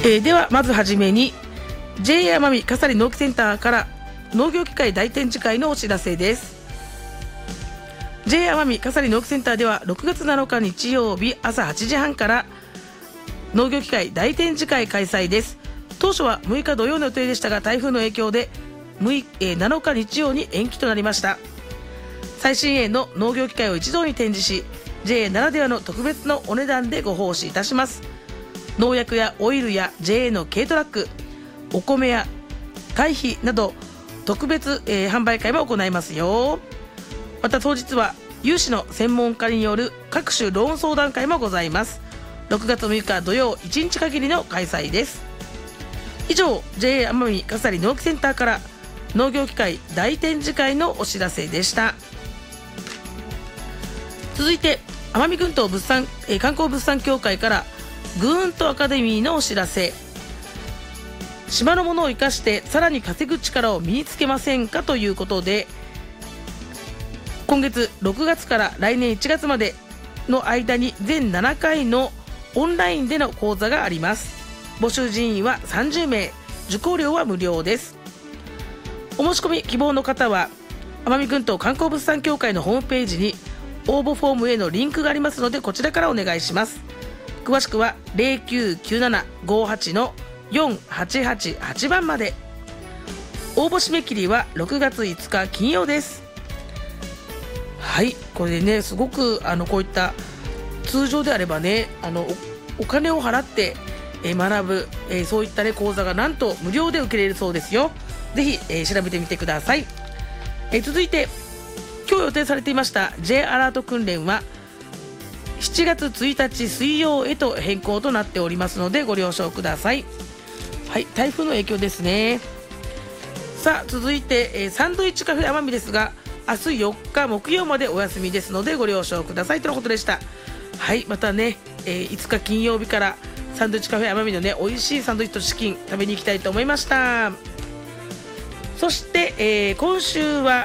ではまずはじめに JA 奄美笠利農機センターから農業機械大展示会のお知らせです。 JA 奄美笠利農機センターでは6月7日日曜日朝8時半から農業機械大展示会開催です。当初は6日土曜の予定でしたが、台風の影響で7日日曜に延期となりました。最新鋭の農業機械を一堂に展示し、 JA ならではの特別のお値段でご奉仕いたします。農薬やオイルや JA の軽トラック、お米や堆肥など特別、販売会も行いますよ。また当日は有志の専門家による各種ローン相談会もございます。6月6日土曜1日限りの開催です。以上 JA 奄美笠利農機センターから農業機械大展示会のお知らせでした。続いて奄美群島観光物産協会からグーンとアカデミーのお知らせ。島のものを生かしてさらに稼ぐ力を身につけませんかということで、今月6月から来年1月までの間に全7回のオンラインでの講座があります。募集人員は30名、受講料は無料です。お申し込み希望の方は奄美群島観光物産協会のホームページに応募フォームへのリンクがありますので、こちらからお願いします。詳しくは 0997588488 番まで。応募締め切りは6月5日金曜です。はい、これでね、すごくこういった通常であればね、お金を払って学ぶ、そういった、ね、講座がなんと無料で受けれるそうですよ。ぜひ、調べてみてください。続いて今日予定されていました J アラート訓練は7月1日水曜へと変更となっておりますのでご了承ください。はい、台風の影響ですね。さあ続いて、サンドイッチカフェ奄美ですが、明日4日木曜までお休みですのでご了承くださいとのことでした。はい、またね、5日金曜日からサンドイッチカフェ奄美のね、美味しいサンドイッチとチキン食べに行きたいと思いました。そして、今週は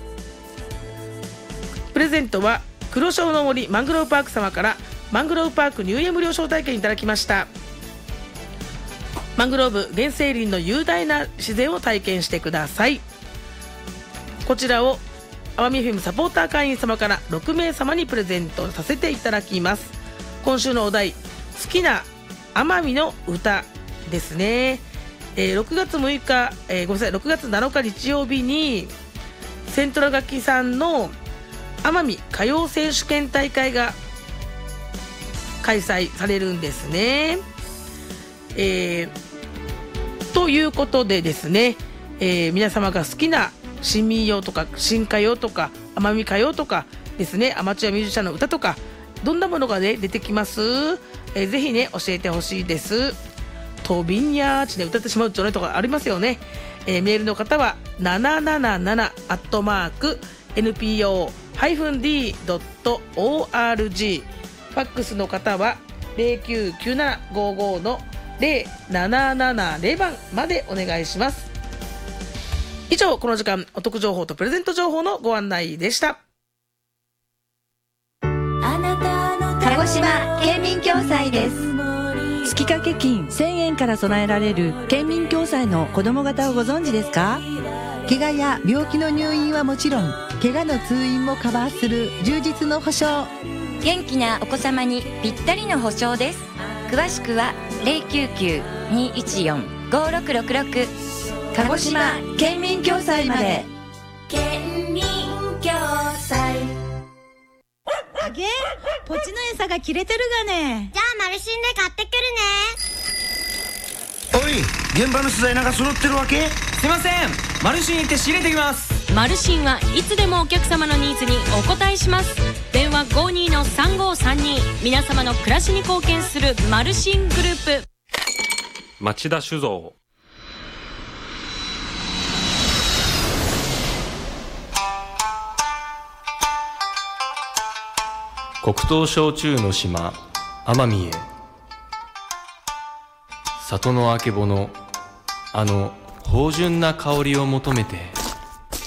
プレゼントは黒潮の森マングローブパーク様からマングローブパーク入園無料招待券いただきました。マングローブ原生林の雄大な自然を体験してください。こちらを奄美 FM サポーター会員様から6名様にプレゼントさせていただきます。今週のお題、好きな奄美の歌ですね。6月6日、6月7日日曜日にセントラ楽器さんの奄美歌謡選手権大会が開催されるんですね。ということでですね、皆様が好きな新民謡とか新歌謡とか奄美歌謡とかですね、アマチュアミュージシャンの歌とかどんなものがね出てきます。ぜひね教えてほしいです。トビンヤーチで歌ってしまうとねとかありますよね。メールの方は777@npo-d.org、 ファックスの方は 099755-0770 番までお願いします。以上、この時間お得情報とプレゼント情報のご案内でした。 鹿児島県民共済です。 月掛金1000円から備えられる県民共済の子ども型をご存知ですか？ 怪我や病気の入院はもちろん、怪我の通院もカバーする充実の保障。 元気なお子様にぴったりの保障です。詳しくは 099-214-5666 鹿児島県民共済まで。 県民共済。 あげ、ポチの餌が切れてるがね。 じゃあマルシンで買ってくるね。 おい、現場の取材なんか揃ってるわけ？ すいません、マルシン行って仕入れてきます。 マルシンはいつでもお客様のニーズにお応えします。電話 52-3532、 皆様の暮らしに貢献するマルシングループ。 町田酒造。黒糖焼酎の島奄美へ。里のあけぼの、芳醇な香りを求めて